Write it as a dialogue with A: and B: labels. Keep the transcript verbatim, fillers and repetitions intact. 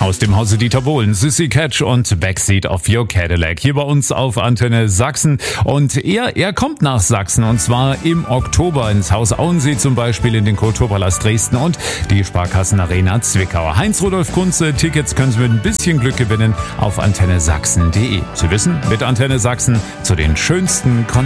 A: Aus dem Hause Dieter Bohlen, Sissy Catch und Backseat of Your Cadillac hier bei uns auf Antenne Sachsen. Und er, er kommt nach Sachsen und zwar im Oktober ins Haus Auensee zum Beispiel, in den Kulturpalast Dresden und die Sparkassenarena Zwickau. Heinz-Rudolf Kunze, Tickets können Sie mit ein bisschen Glück gewinnen auf antenne sachsen punkt de. Sie wissen, mit Antenne Sachsen zu den schönsten Konzerten.